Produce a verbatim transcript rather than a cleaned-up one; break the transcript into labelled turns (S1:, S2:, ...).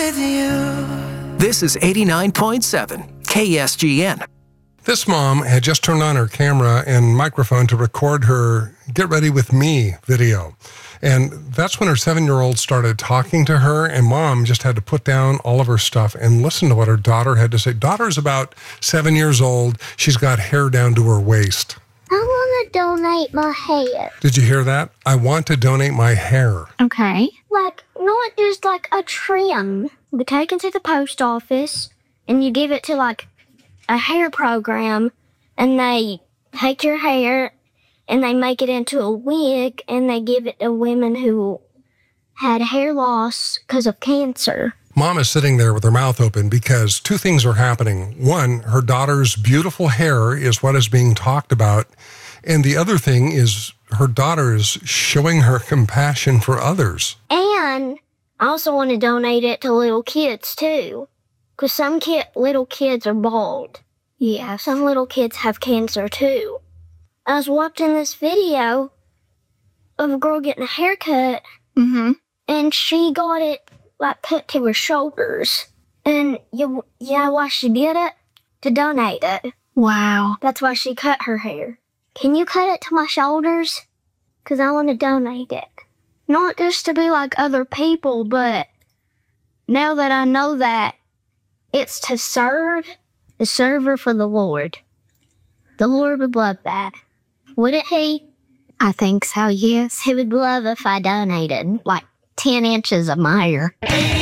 S1: with you.
S2: This is eighty-nine point seven K S G N.
S3: This mom had just turned on her camera and microphone to record her Get Ready With Me video. And that's when her seven-year-old started talking to her, and mom just had to put down all of her stuff and listen to what her daughter had to say. Daughter's about seven years old. She's got hair down to her waist.
S4: I want to donate my hair.
S3: Did you hear that? I want to donate my hair.
S5: Okay.
S4: Like, not just like a trim. You take it to the post office, and you give it to like a hair program, and they take your hair and they make it into a wig, and they give it to women who had hair loss because of cancer.
S3: Mom is sitting there with her mouth open because two things are happening. One, her daughter's beautiful hair is what is being talked about. And the other thing is her daughter is showing her compassion for others.
S4: And I also want to donate it to little kids, too. Because some kid, little kids are bald. Yeah, some little kids have cancer, too. I was watching this video of a girl getting a haircut,
S5: Mm-hmm.
S4: and she got it, like, put to her shoulders. And you, you know why she did it? To donate it.
S5: Wow.
S4: That's why she cut her hair. Can you cut it to my shoulders? Because I want to donate it. Not just to be like other people, but now that I know that it's to serve, to serve her for the Lord. The Lord would love that. Wouldn't he?
S5: I think so, yes.
S4: He would love if I donated like ten inches of my hair.